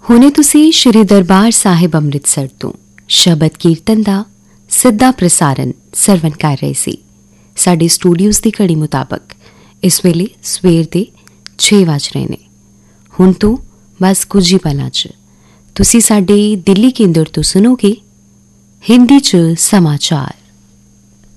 ਹੁਣੇ ਤੁਸੀਂ ਸ਼੍ਰੀ ਦਰਬਾਰ ਸਾਹਿਬ ਅੰਮ੍ਰਿਤਸਰ ਤੋਂ ਸ਼ਬਦ ਕੀਰਤਨ ਦਾ ਸਿੱਧਾ ਪ੍ਰਸਾਰਨ ਸਰਵਣ ਕਰ ਰਹੇ ਸੀ। ਸਾਡੇ ਸਟੂਡੀਓਜ਼ ਦੀ ਘੜੀ ਮੁਤਾਬਕ ਇਸ ਵੇਲੇ ਸਵੇਰ ਦੇ 6 ਵੱਜ ਰਹੇ ਨੇ। ਹੁਣ ਤੋਂ ਬਸ ਕੁਝ ਹੀ ਪਲਾਂ 'ਚ ਤੁਸੀਂ ਸਾਡੇ ਦਿੱਲੀ ਕੇਂਦਰ ਤੋਂ ਸੁਣੋਗੇ ਹਿੰਦੀ 'ਚ ਸਮਾਚਾਰ।